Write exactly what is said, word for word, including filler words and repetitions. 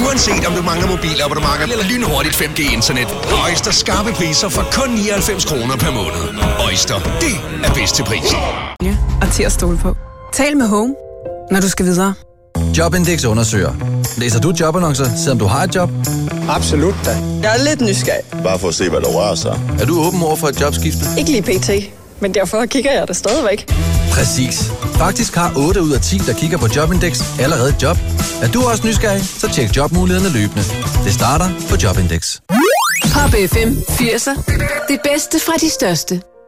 Uanset om du mangler mobilabonnement eller lynhurtigt fem G internet. Øjster skarpe priser for kun nioghalvfems kroner per måned. Øjster, det er bedst til prisen. Ja, og til at stole på. Tal med Home, når du skal videre. Jobindex undersøger. Læser du jobannoncer, selvom du har et job? Absolut da. Jeg er lidt nysgerrig. Bare for at se, hvad der rører sig. Er du åben over for et jobskifte? Ikke lige pt, men derfor kigger jeg det stadigvæk. Præcis. Faktisk har otte ud af ti, der kigger på Jobindex, allerede et job. Er du også nysgerrig, så tjek jobmulighederne løbende. Det starter på Jobindex. Pop F M firser. Det bedste fra de største.